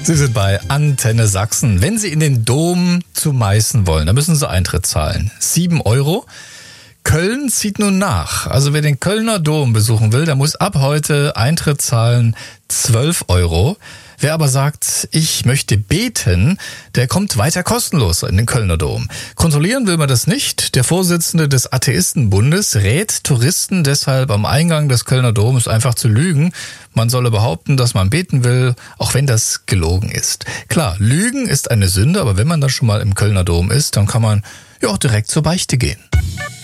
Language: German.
Sie sind bei Antenne Sachsen. Wenn Sie in den Dom zu Meißen wollen, dann müssen Sie Eintritt zahlen. 7 Euro. Köln zieht nun nach. Also wer den Kölner Dom besuchen will, der muss ab heute Eintritt zahlen, 12 Euro. Wer aber sagt, ich möchte beten, der kommt weiter kostenlos in den Kölner Dom. Kontrollieren will man das nicht. Der Vorsitzende des Atheistenbundes rät Touristen deshalb am Eingang des Kölner Doms einfach zu lügen. Man solle behaupten, dass man beten will, auch wenn das gelogen ist. Klar, Lügen ist eine Sünde, aber wenn man dann schon mal im Kölner Dom ist, dann kann man ja auch direkt zur Beichte gehen.